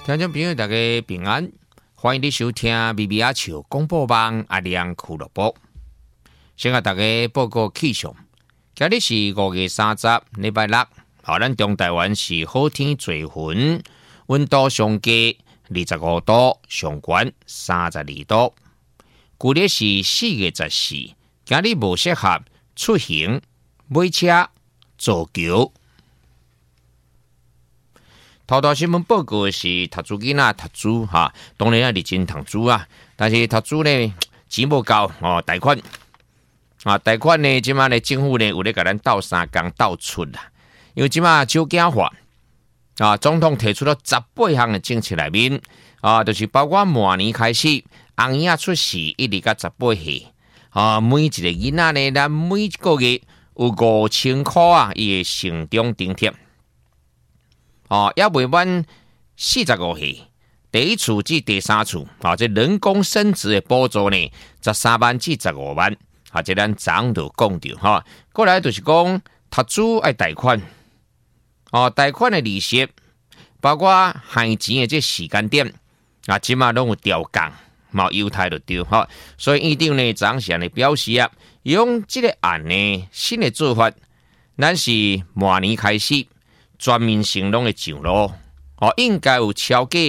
听众朋友，大家平安，欢迎你收听米米阿笑广播网阿亮俱乐部。先甲大家报告气象，今日是5月30日，礼拜六。咱中台湾是好天做云，温度上低25度，上悬32度。旧历是4月14，今日无适合出行、买车、坐桥。头条新闻报告是读书囡仔读书哈，当然啊，认真读书啊，但是读书呢钱无够哦，贷款啊，贷款呢，即马呢政府呢有咧甲咱斗三工斗出啦，因为即马少子化啊，总统提出了18项的政策内面啊，就是包括明年开始，红婴仔出世一直到18岁啊，每一个囡仔呢，咱每个月有5000块啊，伊会成长津贴。哦，也未满45岁，第一次至第三次，啊，这人工生殖的补助呢，13万至15万，啊，这咱早就讲到哈。过来就是讲，读书爱贷款，哦，贷款的利息，包括还钱的这时间点，啊，即马拢有调降，冇犹太就对哈。所以院长呢，昨时呢表示啊，用这个案呢新的做法，咱是明年开始。全面性拢会上路，哦，应该有超过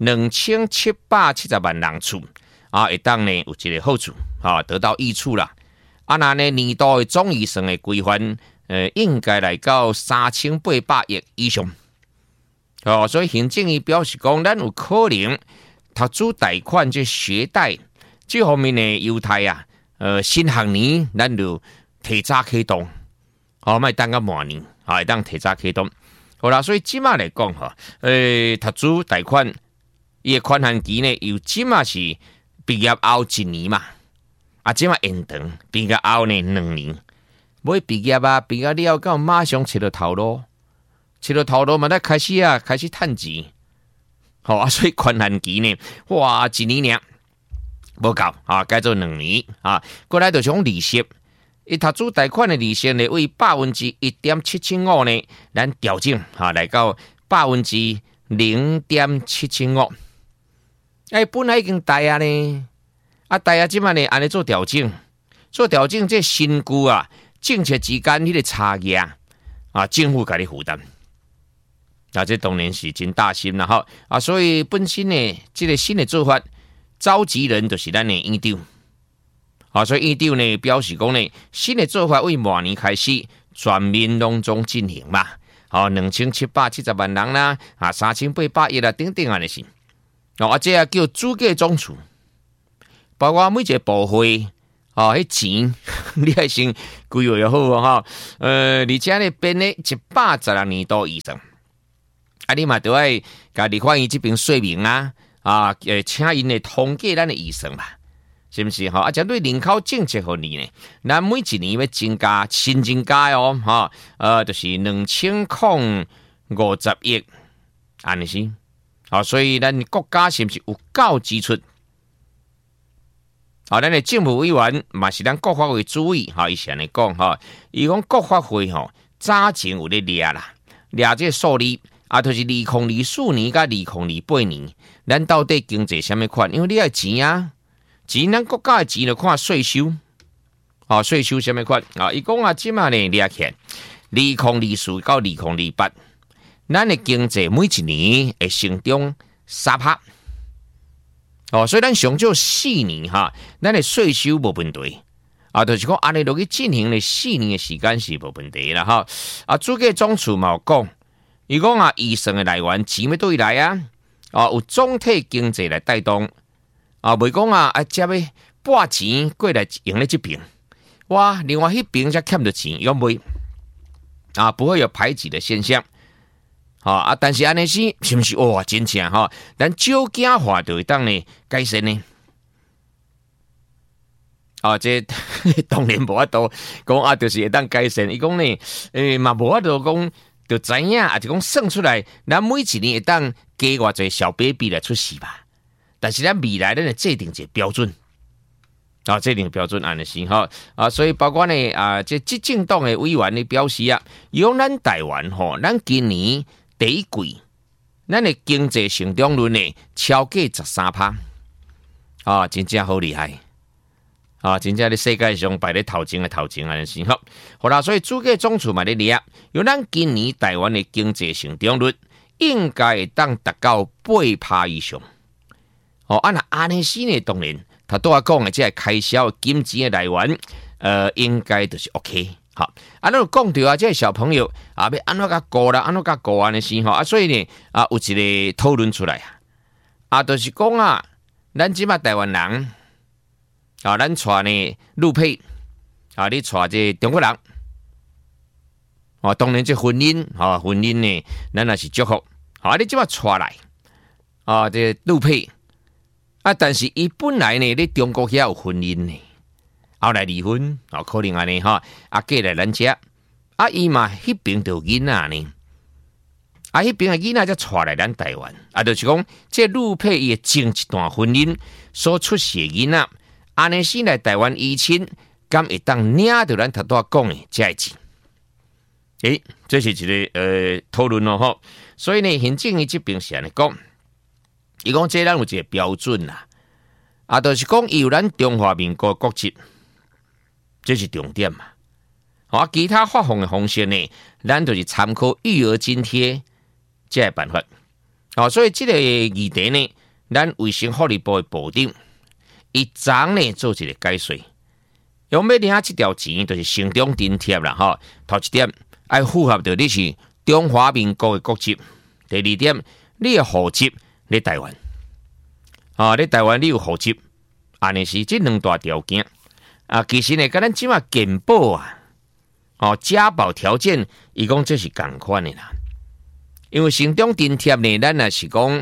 2770万人次啊，会当呢有一个好处啊，得到益处啦。啊，那呢年度的总预算的规划，应该来到3800亿以上。哦，所以行政院表示讲，咱有可能读书贷款这学贷这方面的优待啊，新学年咱就提早启动，哦，莫等到明年啊，会当提早启动。好啦，所以即马来讲哈，读书贷款伊个宽限期呢，由即马是毕业后1年嘛，啊，即马延长毕业后呢2年，要毕业啊，毕业了到马上找到头路，找到头路嘛，咱开始趁钱，好啊，所以宽限期呢，哇，1年呢无够啊，改做2年啊，过来就是讲利息。伊读书贷款的利息呢，为1.775%呢，咱调整哈来到0.775%。本来已经贷啊呢，啊贷啊，即摆呢安尼做调整，这身躯啊，政策之间迄个差异啊，政府家己负担。啊，这当然是真大心啦哈啊，所以本身呢，这个新的做法，召集人就是咱的院长。啊，所以院长呢表示讲呢，新的做法为明年开始全面拢总进行嘛。好，2770万人啦，啊，3800亿啦，等等啊，那是。啊，这叫主计总处，包括每一个部会，迄钱你还先规划好哈。而且呢，编咧112年度以上，啊，你嘛都爱家立法院这边说明啊，请因来统计咱的预算嘛。是不是哈？啊，针对人口政策方面呢，咱每一年要增加新增加哦，哈，就是2050亿，安尼是，好，所以咱国家是不是有够支出？好，咱的政府委员嘛是咱国发会主委哈，伊是安尼讲哈，伊讲国发会吼早前有咧掠啦，掠这数字啊，就是2024年甲2028年，咱到底经济什么款？因为你要钱啊。钱，咱国家的钱就看税收，税收什么款啊？伊讲即马呢掠起2024到2028，咱的经济每一年会成长3%，所以咱上少4年哈，咱的税收无问题啊，就是讲安尼落去进行了4年的时间是无问题啦哈。啊，主计总处嘛有讲，伊讲预算的来源钱要对来啊，有总体经济来带动。袂讲接要拨钱过来用咧这边，哇！另外迄边才欠着钱，又袂不会有排挤的现象，但是安尼是不是哇？真正哈，咱少子化就会当呢改善呢？这当然无法度讲就是会当改善。伊讲呢，嘛无法度讲，就知影就讲算出来，咱每一年会当加偌侪小 baby 来出世吧。但是咱未来咱制定一个标准，制定标准安尼是哈所以包括呢这执政党的委员呢表示伊讲咱台湾咱今年第一季咱的经济成长率呢超过13%，真正好厉害。真正咧世界上排咧头前的头前安尼是好，好啦，所以主计总处嘛咧列，由咱今年台湾的经济成长率应该会当达到8%以上。那安尼是呢，当然，他拄仔讲的这开销金钱的来源，应该就是 OK。好，咱有讲到这小朋友要安怎甲顾啦，安怎甲顾安尼是所以呢，有一个讨论出来就是讲咱即马台湾人。咱带呢陆配你带这中国人当然这婚姻婚姻呢，咱也是祝福你即马带来这陆配但是伊本来呢，咧中国遐有婚姻呢，后来离婚可能安尼嫁来咱遮伊嘛迄边就有囡仔呢迄边的囡仔才带来咱台湾就是讲这陆配伊经一段婚姻所出世的囡仔。安尼先来台湾依亲，敢会当领到咱头拄讲的这字？这是一个讨论吼。所以呢，行政院这边是安尼讲，伊讲这咱有一个标准啦，就是讲伊有咱中华民国国籍，这是重点嘛。其他发放的方式呢，咱就是参考育儿津贴这个办法。所以这个议题呢，咱卫生福利部的部长。伊昨呢做一个解说，用要领这条钱就是成长津贴啦头一点要符合到你是中华民国的国籍，第二点你的户籍在台湾，在台湾你有户籍，安尼是这两大条件其实呢，跟咱即马健保家保条件，伊讲这是同款的啦。因为成长津贴呢，咱也是讲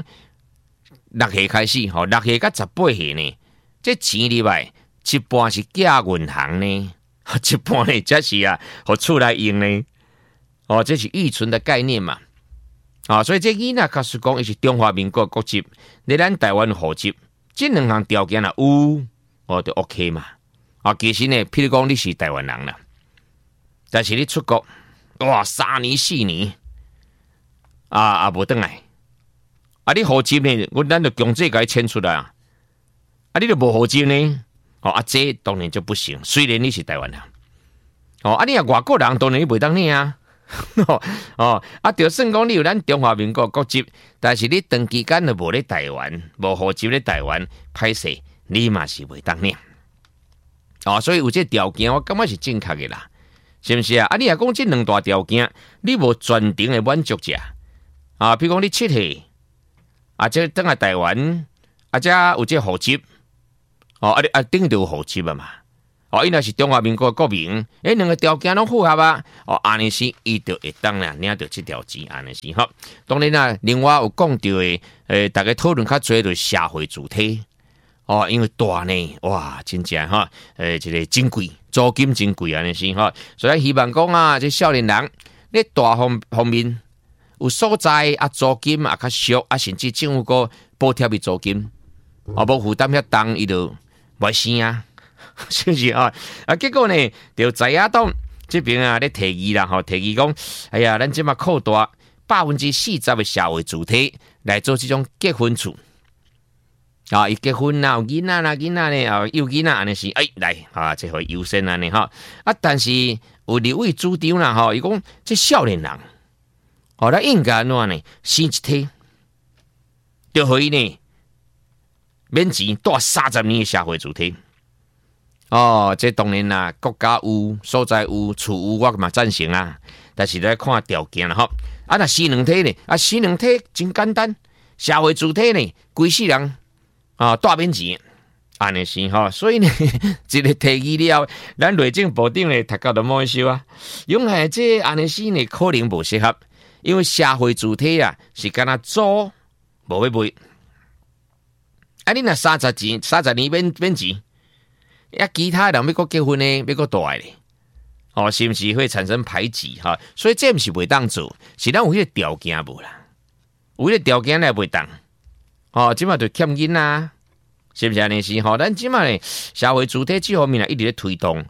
6岁开始6岁到18岁呢。这钱里外，一半是寄银行呢，一半呢则是互厝来用呢。这是预存的概念嘛。所以这囡仔假使讲伊是中华民国国籍，你咱台湾户籍，这两项条件有，就 OK 嘛。其实呢，譬如讲你是台湾人啦，但是你出国，哇，3年4年，无转来，你户籍呢，咱就强制甲伊迁出来你就无户籍呢？这当然就不行。虽然你是台湾人，你也外国人，当然你袂当领就算讲你有咱中华民国国籍，但是你长期间就无咧台湾，无户籍咧台湾，歹势，你嘛是袂当领。所以有这条件，我感觉是正确的啦，是不是你也讲这两大条件，你无全程的满足者比如讲你7岁这等来台湾这有这户籍。顶就有户籍嘛。伊若是中华民国国民，两个条件拢符合安尼是伊就会当领到这条钱，安尼是当然另外有讲到的，大家讨论较多就是社会主体因为大呢，哇，真正这个真贵，租金真贵安尼是所以希望讲这少年人咧大方面有所在租金较俗甚至政府个补贴的租金无负担遐重，伊就袂生是不是结果呢，就在野党这边咧提议啦提议讲，哎呀，咱即马扩大40%的社会主体来做这种结婚处伊结婚有囡仔呢有囡仔安尼是来这回优先安尼但是有立委主张啦伊讲这少年人咱应该安怎呢？生一体就可以呢免钱带30年的社会主体这当然啦，国家有所在有厝有，我嘛赞成但是来看条件啦那生两体呢？生两体真简单，社会主体呢，规世人带免钱，安尼是所以呢，这个提议了，咱内政部长呢，读到都冇笑因为这安尼是呢，可能无适合，因为社会主体是干那租无要卖。你若30年免钱，其他人要搁结婚呢，要搁大咧，是不是会产生排挤所以这不是袂当做，是咱有迄个条件无啦，有迄个条件也袂当，即马就欠囡仔，是不是安尼是咱即马呢社会主体这方面一直咧推动，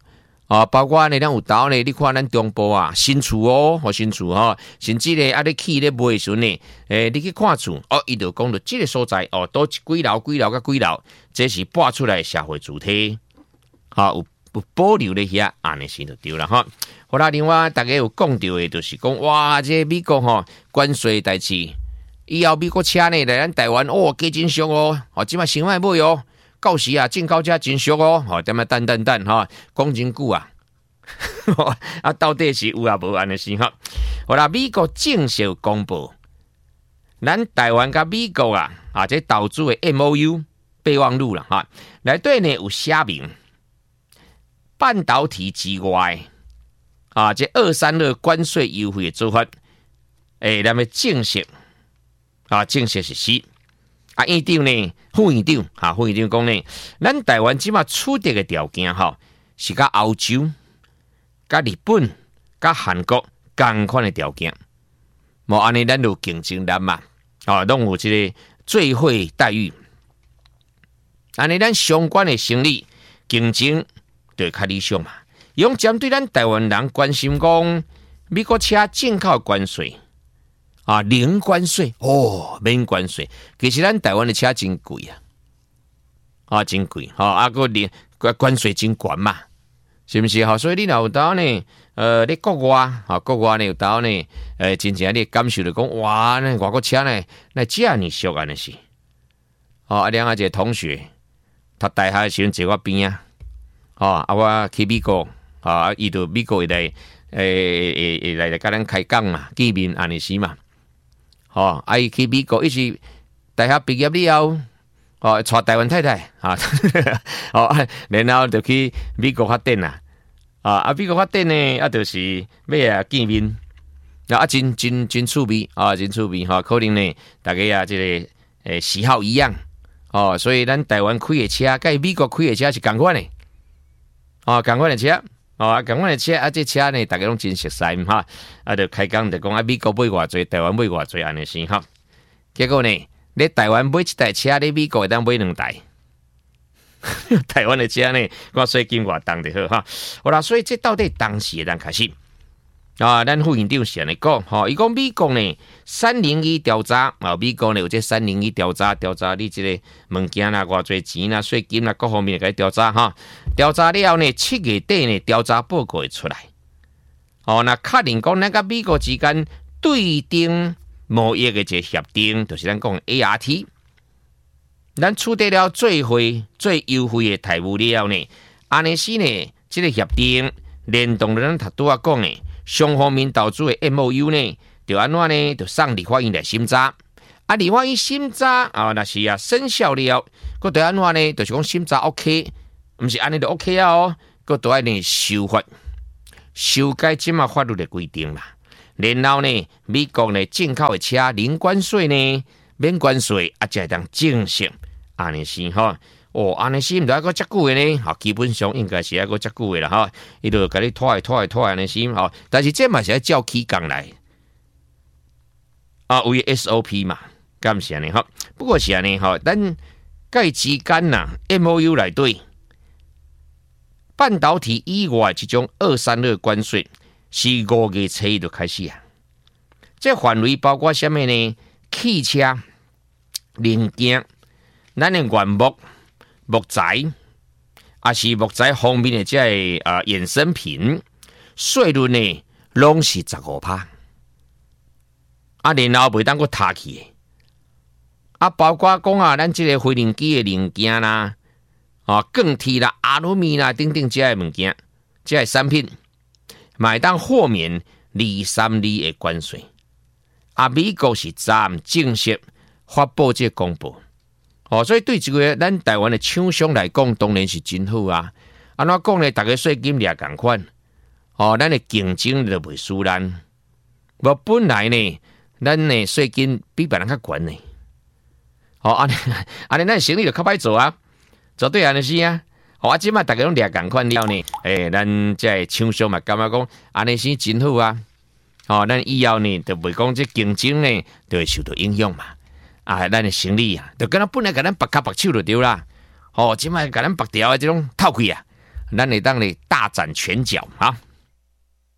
包括呢，咱有岛呢，你看咱中部啊，新厝哦，新厝吼，甚至呢，你起咧卖时呢，你去看厝，伊就讲到这个所在，都几楼甲几楼，这是播出来的社会主体，有保留咧遐，安尼先就对啦，哈。好啦，另外大家有讲到的，就是讲哇，这美国关税代志，以后美国车呢来咱台湾加真俗哦，即摆先买买哦。到时啊，进口车真俗哦，点啊等，讲真久啊，到底是有啊无安尼是哈？好啦，美国正式公布，咱台湾甲美国这投资的 MOU 备忘录啦哈，内底呢有写明半导体之外这232关税优惠的做法，咱们正式实施。院长呢，副院长讲呢，咱台湾即马处理的条件是甲欧洲、甲日本、甲韩国同款的条件，无安尼咱有竞争力嘛，拢有这个最惠待遇，安尼咱相关的生意竞争就会较理想嘛。用针对咱台湾人关心讲美国车进口关税。零关税免关税，其实咱台湾的车真贵真贵个零关税真悬嘛，是不是所以你若有当呢，你国外呢有当呢，真正你感受到讲哇，那外国车呢，那这么俗安尼是，另外一个同学读大学的时阵坐我边我去美国伊就美国来甲咱开讲嘛，见面安尼是嘛。伊去美国，伊是大学毕业了后，娶台湾太太然后就去美国发展啦。美国发展呢，就是要见面，真趣味真趣味可能呢，大家这个喜好一样所以咱台湾开的车，跟美国开的车是同款的同款的车。同款的车这车呢，大家拢真熟悉就开讲就讲美国买偌济，台湾买偌济安尼先结果呢，你台湾买一台车，你美国会当买2台。台湾的车呢，我税金偌重就好好啦，所以这到底当时咱开始咱副院长是安尼讲伊讲美国呢301调查美国呢有这301调查你这个物件啦、偌济钱啦、税金啦各方面来调查调查了后呢，7月底呢调查报告会出来那确认讲咱甲美国之间对等贸易的这协定，就是咱讲 ART， 咱处理了最优惠的台务了呢，安尼是呢这个协定联动了咱头拄讲的。双方面投资的 MOU 呢，就安怎呢？就送立法院来审查。立法院审查那是生效了，佮对安怎呢？就是讲审查 OK， 不是安尼就 OK佮对安尼修法，修改即马法律的规定啦。然后呢，美国呢进口的车零关税呢，免关税才会当正式安尼是安尼是毋得一个遮久的呢？基本上应该是一个遮久的啦伊就甲你拖安尼是但是这嘛是要照起工来为 SOP 嘛，敢是安尼不过是安尼咱介之间MOU 内底半导体以外这种232关税是5月初一就开始这范围包括什么呢？汽车零件，咱的原木材，是木材方面的这衍生品，税率呢拢是15%，然后袂当个塌去的，包括讲咱这个飞行机的零件啦，钢铁啦、阿鲁米啦等等这些物件，这些产品，买当豁免232的关税，美国是昨正式发布这公布。所以对这个咱台湾的厂商来讲，当然是真好安怎讲呢？大家税金也同款，咱的竞争就袂输咱。本来呢，咱的税金比别人较悬呢。安尼咱生意就较歹做做对安尼是即摆大家拢掠同款了呢。咱这厂商嘛，感觉讲安尼是真好咱以后呢，就袂讲这竞争呢，就会受到影响嘛。咱的生意就跟咱本来甲咱绑脚绑手就对啦。即摆甲咱绑条的这种套开咱会当咧大展拳脚啊！